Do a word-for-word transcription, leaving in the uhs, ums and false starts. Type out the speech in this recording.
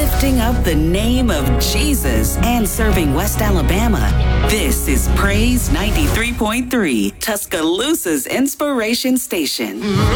lifting up the name of Jesus and serving West Alabama. This is Praise ninety-three point three, Tuscaloosa's inspiration station.